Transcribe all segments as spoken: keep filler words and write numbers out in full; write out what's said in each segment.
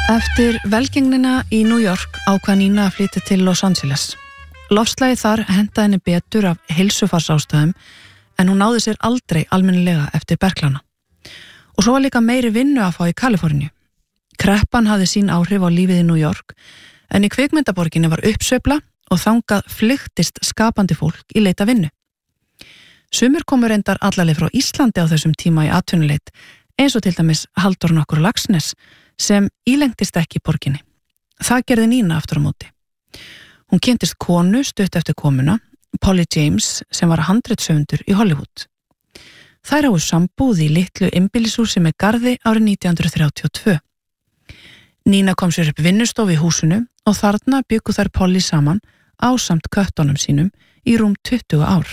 Eftir velgengnina í New York ákvað Nína að flytja til Los Angeles. Loftslagið þar hentaði henni betur af heilsufarsástæðum en hún náði sér aldrei almennilega eftir berklana. Og svo var líka meiri vinnu að fá í Kaliforníu. Kreppan hafði sín áhrif á lífið í New York en í kvikmyndaborginni var uppsveifla og þangað flykktist skapandi fólk í leita vinnu. Sumir komu reyndar allarleið frá Íslandi á þessum tíma í atvinnuleit eins og til dæmis Halldór nokkur Laxness sem ílengdist ekki í borginni. Það gerði Nína aftur á móti. Hún kynntist konu stutt eftir komuna, Polly James, sem var handritshöfundur í Hollywood. Þær hafa sambúð í litlu einbýlishúsi með garði árið nítján hundruð þrjátíu og tvö. Nína kom sér upp vinnustofu í húsinu og þarna bjuggu þær Polly saman ásamt köttunum sínum í rúm tuttugu ár.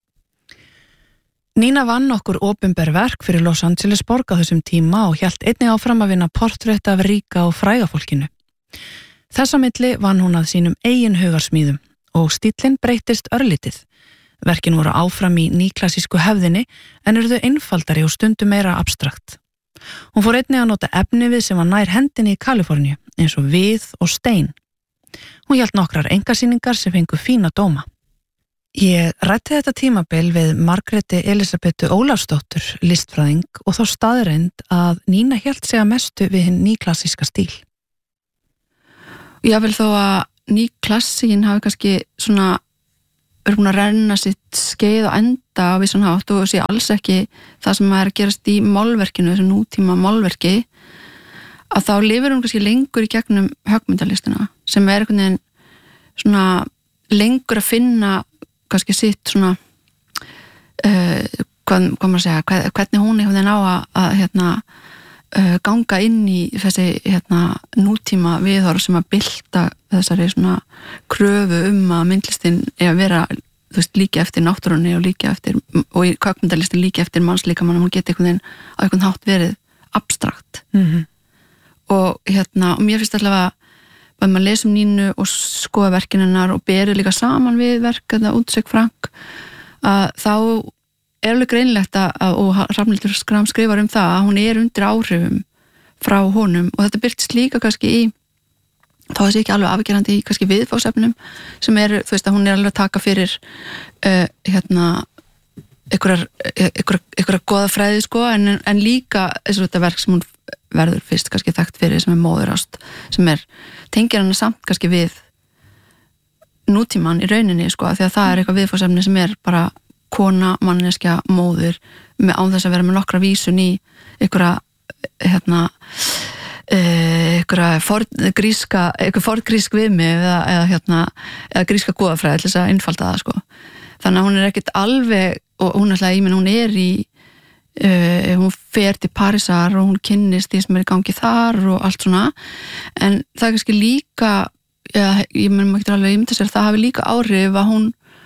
Nína vann okkur opinber verk fyrir Los Angeles borg á þessum tíma og hélt einnig áfram að vinna portrétt af ríka og fræga fólkinu. Þessa milli vann hún að sínum eigin hugarsmíðum og stíllinn breyttist örlítið. Verkin voru áfram í nýklassísku hefðinni en urðu einfaldari og stundum meira abstrakt. Hún fór einnig að nota efnivið sem var nær hendinni í Kaliforníu eins og við og stein. Hún hélt nokkrar einkasýningar sem fengu fína dóma. Ég ræddi þetta tímabil við Margréti Elísabetu Ólafsdóttur, listfræðing, og þá staðreind að Nína hélt sig að mestu við hinn nýklassíska stíl. Ég vil þó að nýklassíkin hafi kannski svona verið búin að renna sitt skeið og enda á vissan hátt og sé alls ekki það sem er að gerast í málverkinu, þessu nútíma málverki, að þá lifir hún kannski lengur í gegnum höggmyndalistina sem er einhvern veginn svona lengur að finna kannski sitt svona uh, hvað, hvað maður segja, hvað, hvernig hún einhvern veginn á að, að hérna, uh, ganga inn í þessi hérna, nútíma viðhorf sem að bylta þessari svona kröfu um að myndlistin er að vera þú veist, líka eftir náttúrunni og líka eftir og í kökmyndalistin líka eftir mannslíkamann og hún geti einhvern veginn á einhvern hátt verið abstrakt mm-hmm. og hérna, og mér finnst allavega að maður lesum Nínu og skoða verkin hennar og berið líka saman við verk eða útsök Frank að þá er alveg greinlegt að og Hrafnhildur Schram skrifar um það að hún er undir áhrifum frá honum og þetta birtist líka kannski í þá er þessi ekki alveg afgerandi í kannski viðfáðsefnum sem er, þú veist að hún er alveg að taka fyrir uh, hérna einhverjar, einhverjar, einhverjar goða fræði sko en, en líka eins og þetta verk sem hún verður fyrst kannski þekkt fyrir sem er móðurást sem er, tengir hana samt kannski við nútíman í rauninni sko því að það er eitthvað viðfáðsefni sem er bara kona, manneskja, móður með án þess að vera með nokkra vísun í einhverja hérna einhverja forn, gríska einhver forngrísk viðmi eða, eða hérna eða gríska goðafræði til þess að einfalda það sko þannig að hún er ekkert alveg og hún er alltaf, ég menn hún er í Uh, hún fer til Parísar og hún kynnist því sem er í gangi þar og allt svona en það er kannski líka ja, ég menn maður getur alveg ímynda sér það hafi líka áhrif að hún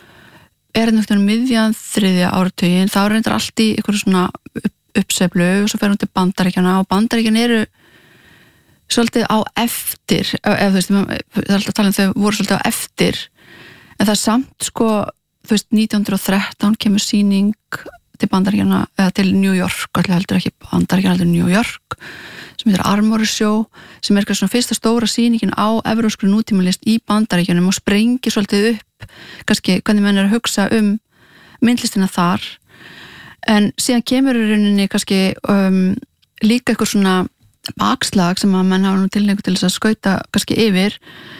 er náttúrulega miðjan þriðja áratugin þá er reyndar allt í einhverju svona upp, uppsveiflu og svo fer hún til Bandaríkjanna og Bandaríkjan eru svolítið á eftir ef þú veist, það er alltaf að tala um þau voru svolítið á eftir en það er samt sko, þú veist, nítján hundruð og þrettán kemur sýning til Bandaríkjanna, eða til New York allir heldur ekki Bandaríkjanna, heldur New York sem heitir Armory Show sem er svona fyrsta stóra sýningin á evrópskri nútímalist í Bandaríkjunum og sprengir svolítið upp kannski hvernig menn er að hugsa um myndlistina þar en síðan kemur í rauninni kannski um, líka eitthvað svona bakslag sem að menn hafa nú tilhengu til þess að skauta kannski yfir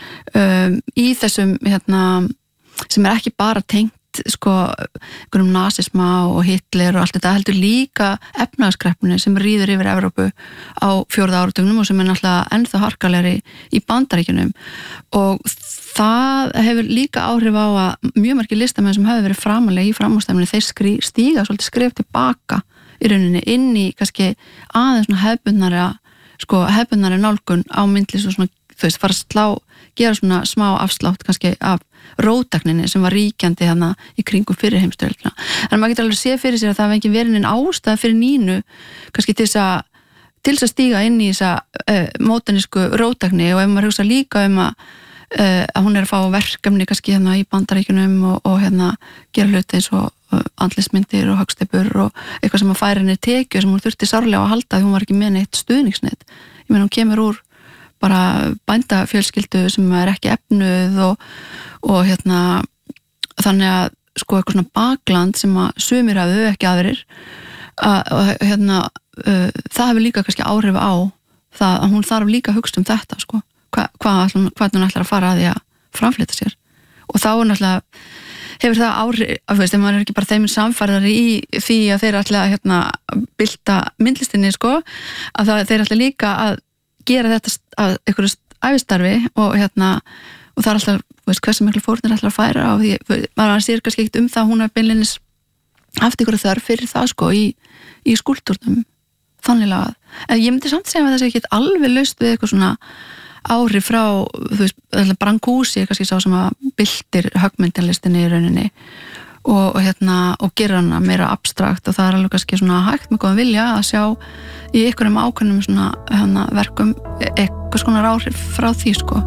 um, í þessum hérna, sem er ekki bara tengt sko, einhverjum nasisma og Hitler og allt þetta heldur líka efnahagskreppunni sem rýður yfir Evrópu á fjórða áratugnum og sem er náttúrulega ennþá harkalegri í Bandaríkjunum og það hefur líka áhrif á að mjög margir listamenn sem hafa verið framalega í framúrstefnunni þeir skrí, stíga svolítið skref tilbaka í rauninni inn í kannski aðeins svona hefbundnari sko, hefbundnari nálgun á myndlist og svona, þú veist, fara að slá gera svona smá afslátt kannski af róttekninni sem var ríkjandi þarna í kringum fyrir heimsstyrjöldina. En maður getur alveg sé fyrir sér að það var ekki verið en ástæða fyrir Nínu kannski til þess að til þess að stíga inn í þessa uh, mótanísku róttekni og ef maður hugsa líka um að, uh, að hún er að fá verkefni kannski hérna í Bandaríkjunum og, og hérna gera hluti eins og uh, andlismyndir og höggsteypur og eitthvað sem að færa henni tekju sem hún þurfti sárlega að halda því hún var ekki með neitt stuðningsnet. Ég meina hún kemur úr bara bændafjölskyldu sem er ekki efnuð og, og hérna þannig að sko eitthvað svona bakland sem að sumir hafi ekki aðrir að, og hérna uh, það hefur líka kannski áhrif á það að hún þarf líka að hugsa um þetta sko, Hva, hvað, hvað hún ætlar að fara að því að framfleyta sér og þá er náttúrulega hefur það áhrif, að veist, ef maður er ekki bara þeim samfærðari í því að þeir ætla að hérna, bylta myndlistinni sko, að það, þeir ætla líka að gera þetta að einhverju ævistarfi og hérna, og það er alltaf, veist, hversu miklu fórnir ætla að færa á því, maður sér kannski ekkert um það, hún er beinleinis haft ykkur þörf fyrir það sko í, í skúltúrnum, þannig að, en ég myndi samt segja að það sé ekki alveg laust við eitthvað svona áhrif frá, þú veist, Brancusi kannski sá sem að byltir höggmyndalistinni í rauninni og, og hérna, og gera hana meira abstrakt og það er alveg kannski svona hægt með góðan vilja að sjá í einhverjum ákveðnum svona hérna, verkum eitthvað svona áhrif frá því sko.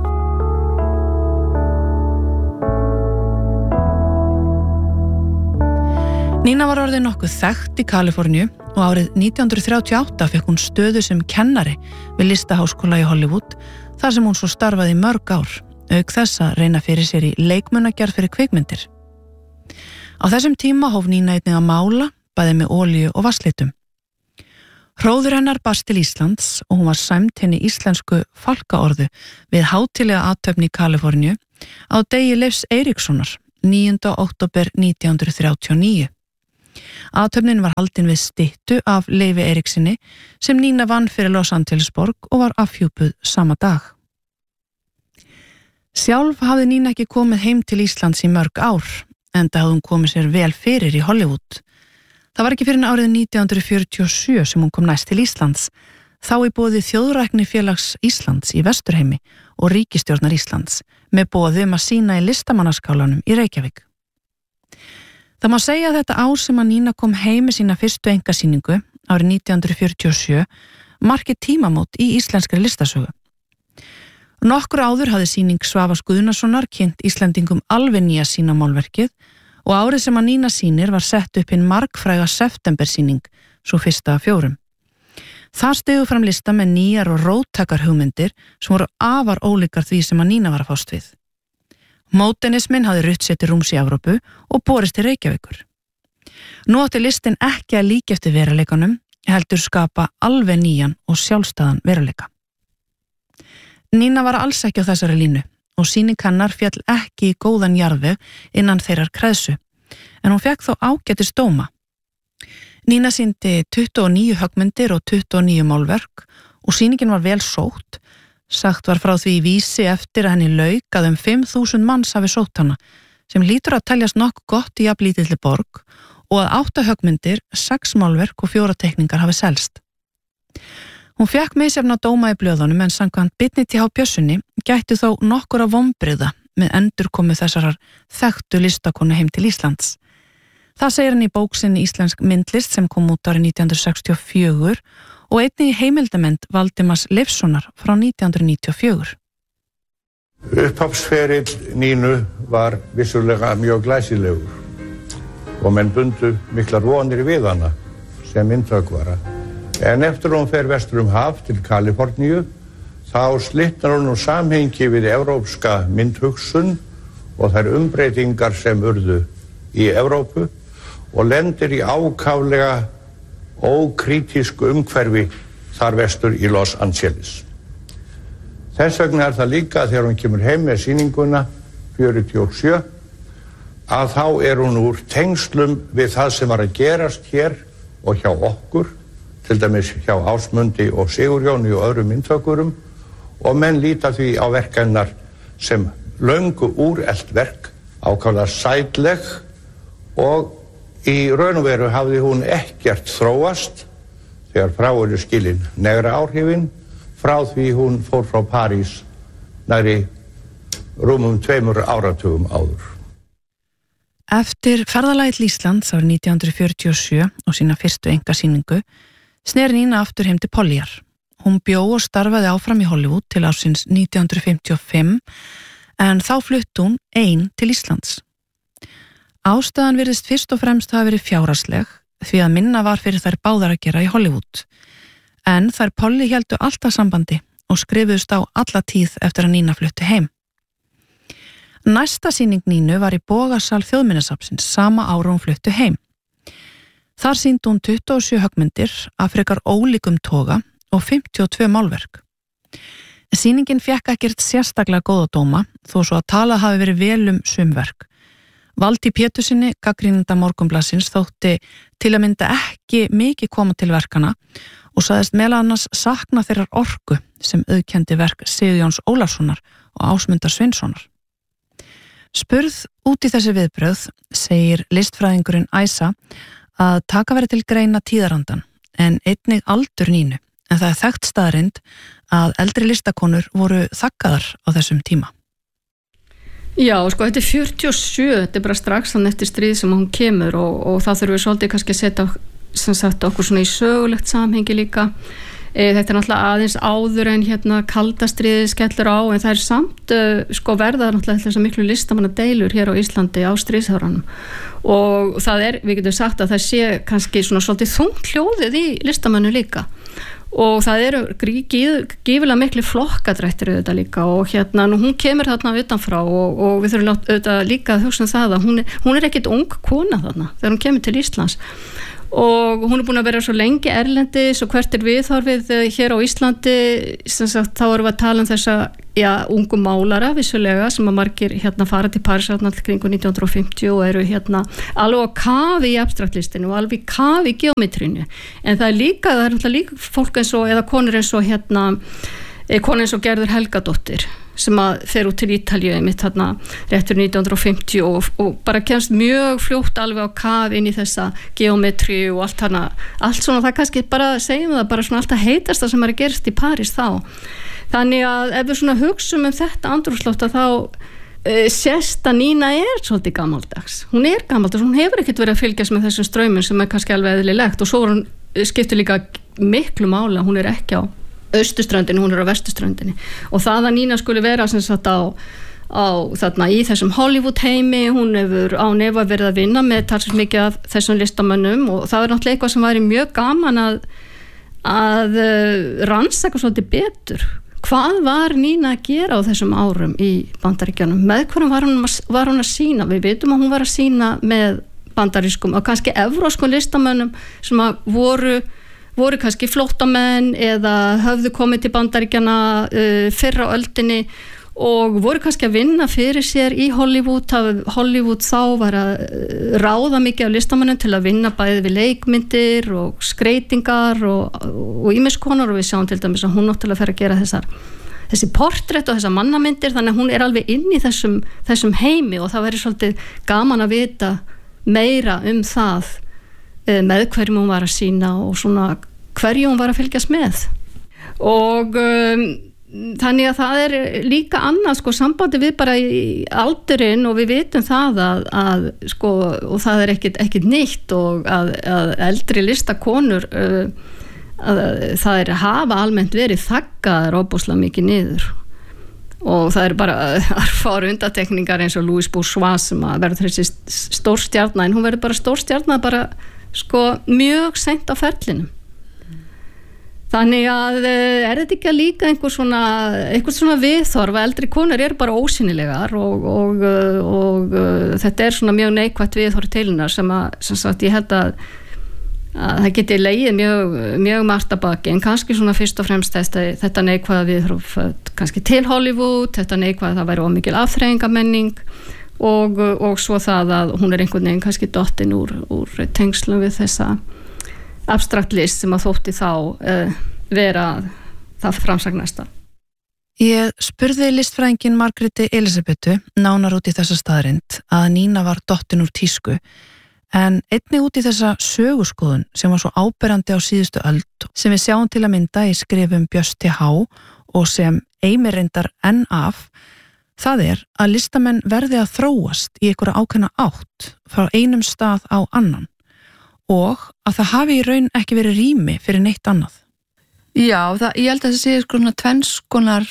Nína var orðið nokkuð þekkt í Kaliforníu og árið nítján hundruð þrjátíu og átta fekk hún stöðu sem kennari við listaháskóla í Hollywood þar sem hún svo starfaði í mörg ár, auk þess að reyna fyrir sér í leikmunagerð fyrir kvikmyndir. Á þessum tíma hóf Nína einnig að mála, bæði með olíu og vatnslitum. Hróður hennar barst til Íslands og hún var sæmd henni íslensku fálkaorðu við hátíðlega athöfn í Kaliforníu á degi Leifs Eiríkssonar, níunda október nítján hundruð þrjátíu og níu. Athöfnin var haldin við styttu af Leifi Eiríksinni sem Nína vann fyrir Los Angeles borg og var afhjúpuð sama dag. Sjálf hafði Nína ekki komið heim til Íslands í mörg ár, enda hafði hún komið sér vel fyrir í Hollywood. Það var ekki fyrir árið nítján hundruð fjörutíu og sjö sem hún kom næst til Íslands, þá í boði Þjóðrækni félags Íslands í Vesturheimi og ríkisstjórnar Íslands með boði um að sýna í listamannaskálanum í Reykjavík. Það má segja að þetta ár sem að Nína kom heim með sína fyrstu einkasýningu árið nítján hundruð fjörutíu og sjö markið tímamót í íslenskri listasögu. Nokkur áður hafði sýning Svavars Guðnasonar kynnt Íslendingum alveg nýja sína málverkið og árið sem að Nína sýnir var sett upp hinn margfræga septembersýning, svo fyrsta af fjórum. Þar stigu fram lista með nýjar og róttakar hugmyndir sem voru afar ólíkar því sem að Nína var að fást við. Módernismin hafði rutt sér til rúms í Evrópu og borist til Reykjavíkur. Nú átti listin ekki að líka eftir veruleikanum, heldur skapa alveg nýjan og sjálfstæðan veruleika. Nína var alls ekki á þessari línu og sýning hennar féll ekki í góðan jarðveg innan þeirrar kreðsu, en hún fekk þó ágætis dóma. Nína sýndi tuttugu og níu höggmyndir og tuttugu og níu málverk og sýningin var vel sótt. Sagt var frá því í vísi eftir að henni lauk að um fimm þúsund manns hafi sótt hana, sem lítur að teljast nokkuð gott í jafnlítilli borg og að átta höggmyndir, sex málverk og fjóra teikningar hafi selst. Hún fékk misjafna dóma í blöðunum en samkvæmt Birni T H Björnssoni gætti þó nokkura vonbrigða með endurkomu þessarar þekktu listakonu heim til Íslands. Það segir hann í bók sinni Íslensk myndlist sem kom út árið nítján hundruð sextíu og fjögur og einnig í heimildamynd Valdimars Leifssonar frá nítján hundruð níutíu og fjögur. Upphafsferill Nínu var vissulega mjög glæsilegur og menn bundu miklar vonir við hana sem myndhöggvara. En eftir hún fer vestur um haf til Kaliforníu þá slitnar hún úr samhengi við evrópska myndhugsun og þær umbreytingar sem urðu í Evrópu og lendir í ákaflega ókrítísku umhverfi þar vestur í Los Angeles. Þess vegna er það líka þegar hún kemur heim með sýninguna fjörutíu og sjö að þá er hún úr tengslum við það sem var að gerast hér og hjá okkur, til dæmis hjá Ásmundi og Sigurjóni og öðrum myndhöggurum og menn líta því á verk hennar sem löngu úrelt verk, ákaflega sætleg og í raun og veru hafði hún ekkert þróast þegar frá eru skilin negra áhrifin frá því hún fór frá París næri rúmum tveimur áratugum áður. Eftir ferðalagið til Íslands árið nítján hundruð fjörutíu og sjö og sína fyrstu einkasýningu sneri Nína aftur heim til Pollyar. Hún bjó og starfaði áfram í Hollywood til ársins nítján hundruð fimmtíu og fimm en þá flutti hún ein til Íslands. Ástæðan virðist fyrst og fremst hafa verið fjárhagsleg því að minna var fyrir þær báðar að gera í Hollywood. En þær Polly héldu alltaf sambandi og og skrifuðust á alla tíð eftir að Nína flutti heim. Næsta sýning Nínu var í Bogasal Þjóðminjasafnsins sama ára hún fluttu heim. Þar sýndi hún tuttugu og sjö höggmyndir af frekar ólíkum toga og fimmtíu og tvö málverk. Sýningin fékk ekkert sérstaklega góða dóma þó svo að talað hafi verið vel um sum verk. Valtý Pétursinni, gagnrýnanda Morgunblaðsins, þótti til að mynda ekki mikið koma til verkana og sagðist meðal annars sakna þeirrar orku sem auðkenndi verk Sigurjóns Ólafssonar og Ásmundar Sveinssonar. Spurð út í þessi viðbrögð segir listfræðingurinn Æsa að taka verið til greina tíðarandan en einnig aldur Nínu, en það er þekkt staðreynd að eldri listakonur voru þaggaðar á þessum tíma. Já, sko, þetta er fjörutíu og sjö, þetta er bara strax þannig eftir stríð sem hún kemur og, og það þurfum við svolítið kannski að setja sem sagt okkur svona í sögulegt samhengi líka. E, þetta er náttúrulega aðeins áður en hérna kaldastriðið skellur á, en það er samt uh, sko verða náttúrulega þess að miklu listamanna deilur hér á Íslandi á stríðsárunum og það er, við getum sagt að það sé kannski svona svolítið þungt hljóðið í listamannu líka og það eru gífilega miklu flokkadrættir auðvitað líka og hérna nú hún kemur þarna utanfrá og, og við þurfum auðvitað líka að hugsa um það að hún er, hún er ekkit ung kona þarna þegar hún kemur til Íslands og hún er búin að vera svo lengi erlendis og hvert er viðhorfið hér á Íslandi sem sagt þá erum við að tala um þessa já, ungu málara vissulega sem að margir hérna fara til París alltaf kringu nítján hundruð og fimmtíu og eru hérna alveg á kafi í abstraktlistinu og alveg kafi í geometrinu en það er líka, það er alltaf líka fólk eins og, eða konur eins og hérna konur eins og Gerður Helgadóttir sem að fer út til Ítalíu mitt þarna réttur nítján hundruð og fimmtíu og, og bara kemst mjög fljótt alveg á kaf inn í þessa geometri og allt hana, allt svona það kannski bara segjum það bara svona allt að heitast það sem er að gerast í París þá þannig að ef við svona hugsum um þetta andrúmsloft þá uh, sést að Nína er svolítið gamaldags hún er gamaldags, hún hefur ekkert verið að fylgjast með þessum ströymum sem er kannski alveg eðlilegt og svo hún skiptir líka miklu mála, hún er ekki á austurströndinni, hún er á vesturströndinni og það að Nína skuli vera sem sagt á, á þarna í þessum Hollywood heimi, hún hefur á nefa verið að vinna með talsvert mikið af þessum listamönnum og það er náttúrulega eitthvað sem væri mjög gaman að, að rannsaka svolítið betur. Hvað var Nína að gera á þessum árum í Bandaríkjunum? Með hverjum var hún, var hún að sýna? Við vitum að hún var að sýna með bandarískum og kannski evróskum listamönnum sem að voru voru kannski flóttamenn eða höfðu komið til Bandaríkjana uh, fyrr á öldinni og voru kannski að vinna fyrir sér í Hollywood. Hollywood þá var að ráða mikið af listamönnum til að vinna bæði við leikmyndir og skreitingar og ýmiskonar og, og við sjáum til dæmis að hún náttúrulega fer að gera þessar, þessi portrétt og þessar mannamyndir þannig að hún er alveg inn í þessum, þessum heimi og það væri svolítið gaman að vita meira um það með hverjum hún var að sýna og svona hverju hún var að fylgjast með og um, þannig að það er líka annað sko sambandi við bara í aldurinn og við vitum það að, að sko og það er ekkit, ekkit nýtt og að, að eldri listakonur uh, að það er hafa almennt verið þaggaðar óbúslega mikið niður og það er bara örfár undatekningar eins og Louis Bourgeois sem að verður þessi stórstjarna en hún verður bara stórstjarna bara sko mjög seint á ferlinum þannig að er þetta ekki að líka einhver svona, einhver svona viðþorf að eldri konur eru bara ósýnilegar og, og, og, og þetta er svona mjög neikvætt viðþorf til hennar sem að sem sagt ég held að, að það geti legið mjög, mjög margt að baki en kannski svona fyrst og fremst þetta, þetta neikvæða viðþorf kannski til Hollywood, þetta neikvæða það væri ómikil afþreyingamenning Og, og svo það að hún er einhvern veginn kannski dottin úr, úr tengslum við þessa abstrakt list sem að þótti þá uh, vera það framsagnasta. Ég spurði listfræðingin Margréti Elísabetu nánar út í þessa staðrind að Nína var dottin úr tísku en einnig út í þessa söguskoðun sem var svo áberandi á síðustu öld sem við sjáum til að mynda í skrifum Björns T H og sem Eimir reyndar enn af. Það er að listamenn verði að þróast í einhverja ákveðna átt frá einum stað á annan og að það hafi í raun ekki verið rými fyrir neitt annað. Já, það, ég held að það sé sko svona tvennskonar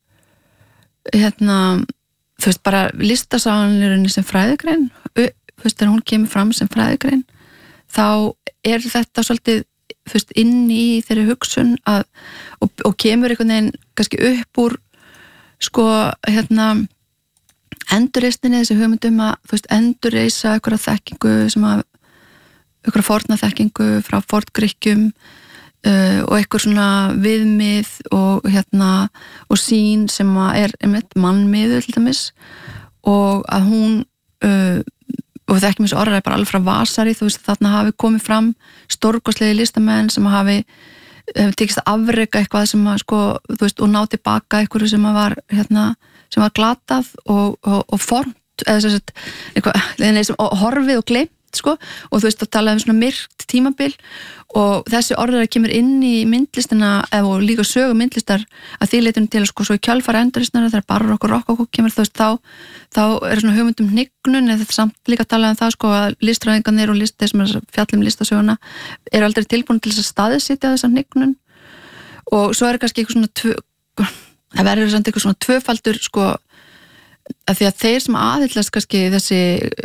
hérna, þú veist bara listasaganlirunni sem fræðigrein, þú veist þegar hún kemur fram sem fræðigrein, þá er þetta svolítið þú veist, inn í þeirri hugsun að, og, og kemur einhvern veginn kannski upp úr sko, hérna endurreisninni, þessi hugmyndum að þú veist, endurreisa einhverja þekkingu sem að, einhverja forna þekkingu frá forngrikkjum uh, og einhver svona viðmið og hérna, og sýn sem að er einmitt mannmiðu til dæmis og að hún uh, og þekkjum þessu orðræði bara alveg frá Vasari, þú veist, þarna hafi komið fram stórkostlegi listamenn sem hafi hefur tekist að afreka eitthvað sem að sko, þú veist, og ná tilbaka einhverju sem að var, hérna, sem var glatað og, og, og formt eða sem sagt, eitthvað, og horfið og gleymt, sko, og þú veist, að tala um svona myrkt tímabil og þessi orðræði kemur inn í myndlistina og líka sögu myndlistar að því leitum til, sko, svo í kjölfara enduristnara þegar barokk og rokokó kemur, þú veist, þá þá er svona hugmyndum hnignun eða þetta samt líka að tala um það, sko, að listræðingarnir og list, þeir sem er fjallum listasöguna eru aldrei tilbúin til þess að staðsetja þessa hnignun og svo er kannski eitthvað svona tvö, það verður samt eitthvað svona tvöfaldur, sko, að því að þeir sem aðhyllast kannski þessi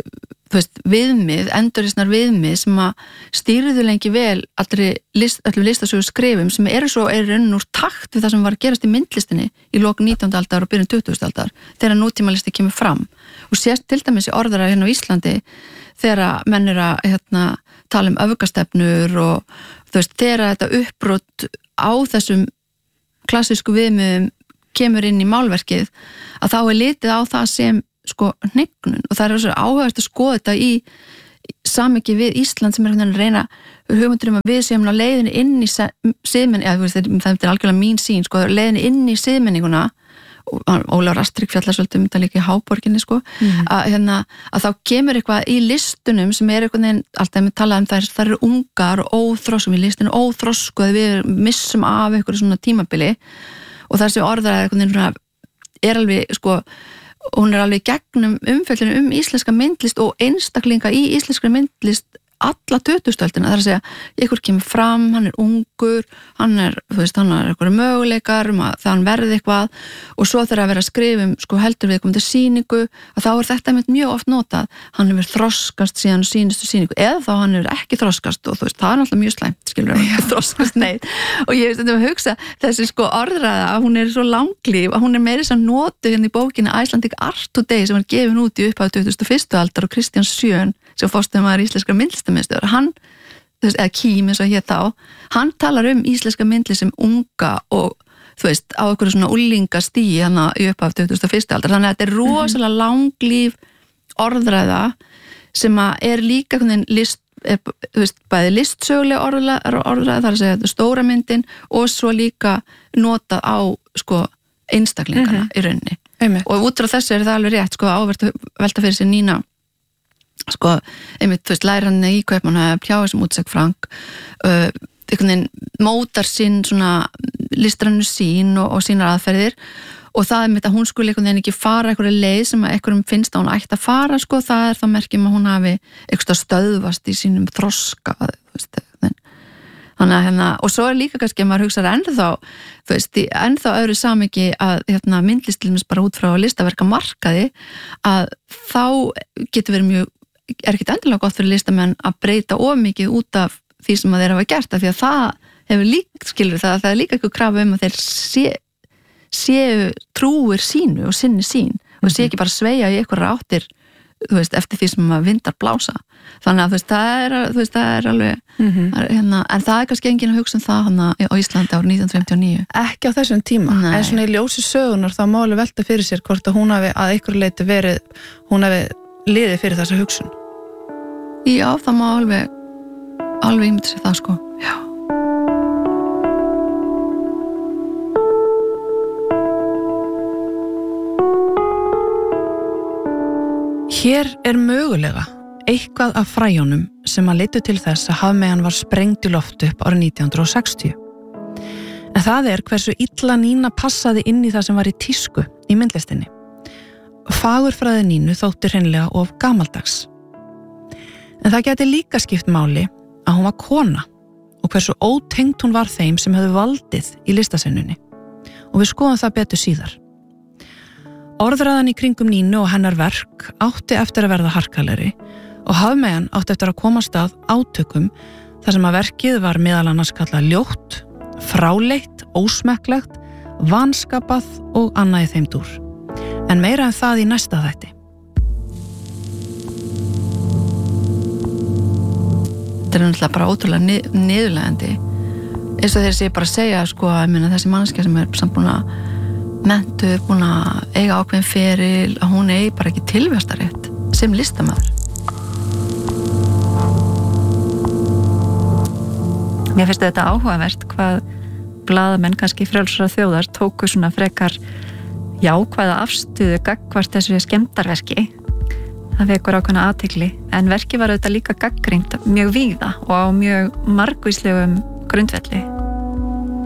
þú veist, viðmið, enduristnar viðmið sem að stýrðu lengi vel allri list, allir listasögu skrifum sem eru svo, eru raunin úr takt við það sem var að gerast í myndlistinni í lok nítjándu aldar og byrjun tuttugustu aldar þegar nútímalisti kemur fram og sést til dæmis í orðræði hérna á Íslandi þegar menn er að hérna, tala um öfgastefnur og þú veist, þegar þetta uppbrot á þessum klassísku viðmiðum kemur inn í málverkið að þá er litið á það sem sko hnignun og það er svo áhugavert að skoða þetta í samhengi við Ísland sem er að reyna hugmyndur um að við séum á leiðinni inn í siðmenni, eða það er algjörlega mín sín, sko, leiðinni inn í siðmenninguna og Ólafur Astrik fjallar svolítið um þetta líka í Háborginni, sko, mm. að, hérna, að þá kemur eitthvað í listunum sem er eitthvað neginn, alltaf með talað um það, það eru ungar og óþroskum í listinu, óþrosku að við missum af eitthvað svona tímabili og þessi orðræði eitthvað neginn er alveg, sko, hún er alveg gegnum umfjöllinu um íslenska myndlist og einstaklinga í íslenska myndlist alla tuttugustu öldina, það er að segja ykkur kemur fram, hann er ungur hann er, þú veist, hann er eitthvað möguleikar um að það hann verði eitthvað og svo þegar að vera að skrifa um, sko, heldur við komandi sýningu, að þá er þetta með mjög oft notað, hann hefur þroskast síðan sínustu sýningu, eða þá hann hefur ekki þroskast og þú veist, það er náttúrulega mjög slæmt skilur hann ekki þroskast neitt og ég veist þetta að hugsa, þessi sko orðræða að hún er svo langlíf, að hún er meiri sem notu hérna í bókinni Icelandic Art Today sem var gefin út í upphafi tuttugustu og fyrstu aldar og Kristján Sjön sem fórstuðumaður íslenskra myndlistamiðstöðvar, hann, eða Kím eins og hér þá, hann talar um íslenska myndlist sem unga og þú veist, á einhverju svona úlingastigi hann í upphaf tuttugustu og fyrstu aldar, þannig að þetta er rosalega langlíf orðræða sem að er líka hvernig list, er, þú veist, bæði listsögulega orðræða, orðræða þar að segja þetta stóra myndin og svo líka notað á, sko, einstaklingana mm-hmm. í rauninni. Einmitt. Og út frá þessu er það alveg rétt, sko, ávert velta fyrir sér Nína sko, einmitt, þú veist, læra hann í Kaupmannahöfn, Pjáir sem útsegg Frank uh, einhvern veginn mótar sín svona listrannu sín og, og sínar aðferðir og það er mitt að hún skulle einhvern veginn ekki fara einhverju leið sem að einhverjum finnst að hún ætti að fara, sko, það er þá merkjum að hún hafi eitthvað stöðvast í sínum þroska, þú veist, þannig að hérna, og svo er líka kannski að maður hugsa ennþá, þú veist, ennþá öðru samhengi að hérna, myndlist bara út frá listaverka markaði að þá getur verið mjög er ekkit endilega gott fyrir listamenn að breyta of mikið út af því sem að þeir hafa gert af því að það hefur líka, skilur það að það er líka eitthvað krafa um að þeir sé, séu trúir sínu og sinni sín mm-hmm. og sé ekki bara sveigja í eitthvað áttir þú veist, eftir því sem að vindar blása þannig að þú veist, það er, þú veist, það er alveg mm-hmm. hérna, en það er kannski enginn að hugsa um það hana á Íslandi árið nítján hundruð fimmtíu og níu ekki á þessum tíma, Nei. En svona í ljósi sögunar þá máli velta fyrir sér hvort að hún hafi að einhverju leiti verið hún hafi liðið fyrir þessa hugsun. Já, það má alveg alveg ímynda sér það, sko. Já. Hér er mögulega eitthvað af fræjónum sem að leiddu til þess að hafmeyjan var sprengd í loft upp árið nítján hundruð sextíu. En það er hversu illa Nína passaði inn í það sem var í tísku í myndlistinni. Fagurfræði Nínu þótti hreinlega of gamaldags. En það gæti líka skipt máli að hún var kona og hversu ótengt hún var þeim sem höfðu valdið í listasennunni. Og við skoðum það betur síðar. Orðræðan í kringum Nínu og hennar verk átti eftir að verða harkalegri og hafmeyjan átti eftir að komast að átökum þar sem að verkið var meðal annars kallað ljótt, fráleitt, ósmekklegt, vanskapað og annað í þeim dúr. En meira en það í næsta þætti. Þetta er náttúrulega bara ótrúlega nið, niðurlegandi. Eins og þeir sé bara að segja sko, að minna, þessi manneskja sem er samt búin að mentuð, búin að eiga ákveðin feril, að hún eigi bara ekki tilvistarétt sem listamaður. Mér finnst þetta áhugavert hvað blaðamenn kannski frjálsra þjóðar tóku svona frekar jákvæða afstöðu gagnvart þessu skemmdarverki. Það vekur ákveðna athygli, en verkið var auðvitað líka gagnrýnt mjög víða og á mjög margvíslegum grundvelli.